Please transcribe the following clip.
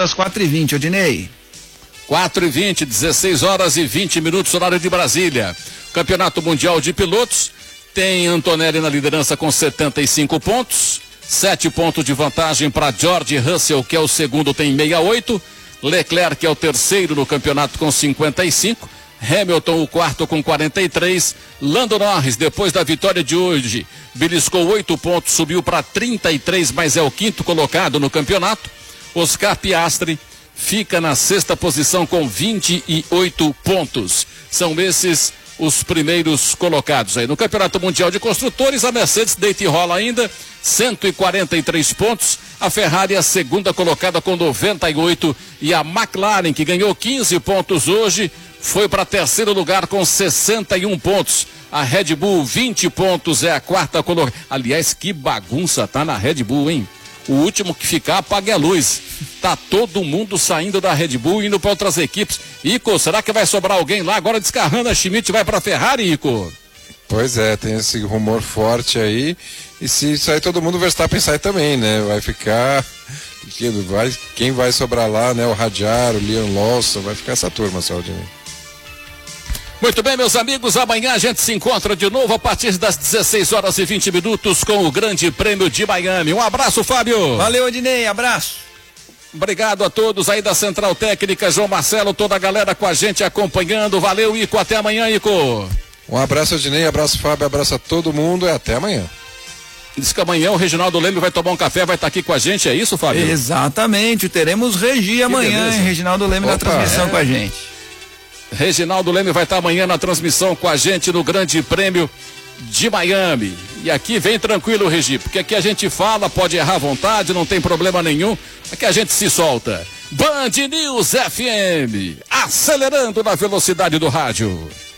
horas 4h20, Odinei. 4h20, 16 horas e 20 minutos, horário de Brasília. Campeonato Mundial de Pilotos, tem Antonelli na liderança com 75 pontos, 7 pontos de vantagem para George Russell, que é o segundo, tem 68, Leclerc, que é o terceiro no campeonato com 55, Hamilton, o quarto, com 43, Lando Norris, depois da vitória de hoje, beliscou 8 pontos, subiu para 33, mas é o quinto colocado no campeonato. Oscar Piastri fica na sexta posição com 28 pontos. São esses os primeiros colocados aí. No Campeonato Mundial de Construtores, a Mercedes deita e rola ainda, 143 pontos. A Ferrari é a segunda colocada com 98 e a McLaren, que ganhou 15 pontos hoje, foi para terceiro lugar com 61 pontos. A Red Bull, 20 pontos, é a quarta colocada. Aliás, que bagunça tá na Red Bull, hein? O último que ficar, apague a luz. Tá todo mundo saindo da Red Bull e indo para outras equipes. Ico, será que vai sobrar alguém lá? Agora descarrando a Schmidt, vai para a Ferrari, Ico? Pois é, tem esse rumor forte aí. E se sair todo mundo, o Verstappen sai também, né? Vai ficar... Quem vai sobrar lá, né? O Hadjar, o Liam Lawson, vai ficar essa turma, Saldinei. Muito bem, meus amigos, amanhã a gente se encontra de novo a partir das 16 horas e 20 minutos com o Grande Prêmio de Miami. Um abraço, Fábio. Valeu, Odinei, abraço. Obrigado a todos aí da Central Técnica, João Marcelo, toda a galera com a gente acompanhando. Valeu, Ico, até amanhã, Ico. Um abraço, Odinei, abraço, Fábio, abraço a todo mundo e até amanhã. Diz que amanhã o Reginaldo Leme vai tomar um café, vai estar aqui com a gente, é isso, Fábio? Exatamente, teremos Regi amanhã, hein? Reginaldo Leme na transmissão com a gente. Reginaldo Leme vai estar amanhã na transmissão com a gente no Grande Prêmio de Miami. E aqui vem tranquilo, Regi, porque aqui a gente fala, pode errar à vontade, não tem problema nenhum. Aqui a gente se solta. Band News FM, acelerando na velocidade do rádio.